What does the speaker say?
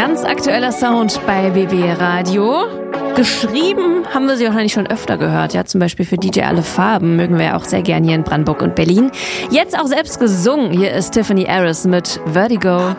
Ganz aktueller Sound bei BB Radio. Geschrieben haben wir sie wahrscheinlich schon öfter gehört, ja, zum Beispiel für DJ Alle Farben, mögen wir ja auch sehr gern hier in Brandenburg und Berlin. Jetzt auch selbst gesungen, hier ist Tiffany Harris mit Vertigo.